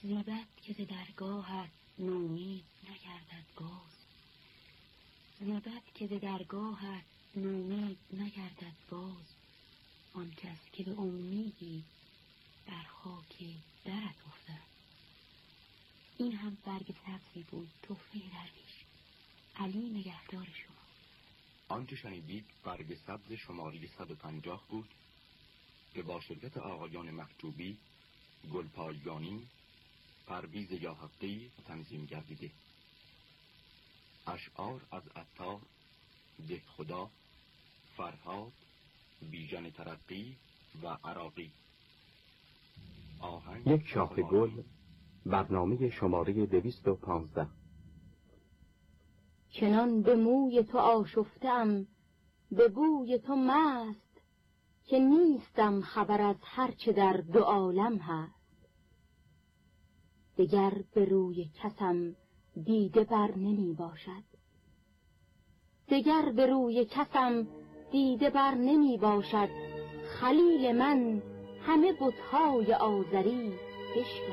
زیبد که ز درگاهت نومید نگردد باز، زیبد که ز درگاهت نومید نگردد باز. آن کس که به امیدی بر خاک درت افتد. این هم برگ سبزی بود، تحفه درویش. علی نگهدار شما. آنچه شنیدید برگ سبز شماره 150 بود که با شرکت آقایان محجوبی، گلپایگانی، پرویز یاحقی تنظیم گردیده. اشعار از عطار، دهخدا، فرهاد، بیژن ترقی و عراقی. یک شاخه گل، برنامه شماره 215. چنان به موی تو آشفتم، به بوی تو مست، که نیستم خبر از هرچه در دو عالم هست. دگر به روی کسم دیده بر نمی باشد، دگر به روی کسم دیده بر نمی باشد. خلیل من همه بت‌های آزری بشکن.